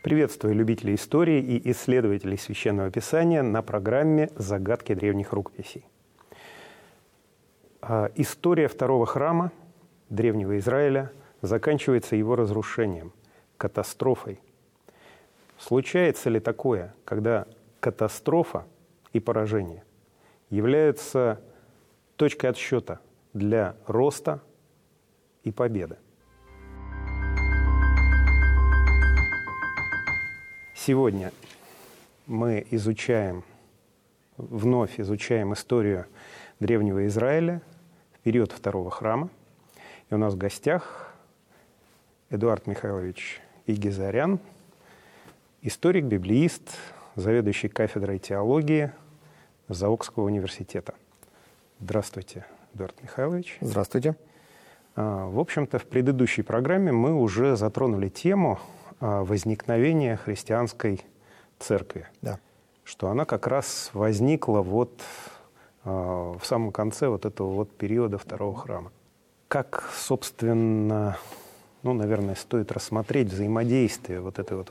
Приветствую любителей истории и исследователей Священного Писания на программе «Загадки древних рукописей». История второго храма Древнего Израиля заканчивается его разрушением, катастрофой. Случается ли такое, когда катастрофа и поражение являются точкой отсчета для роста и победы? Сегодня мы вновь изучаем историю Древнего Израиля в период второго храма. И у нас в гостях Эдуард Михайлович Игизарян, историк, библеист, заведующий кафедрой теологии Заокского университета. Здравствуйте, Эдуард Михайлович. Здравствуйте. В общем-то, в предыдущей программе мы уже затронули тему возникновения христианской церкви. Да. Что она как раз возникла в самом конце этого периода второго храма. Как, собственно, наверное, стоит рассмотреть взаимодействие этой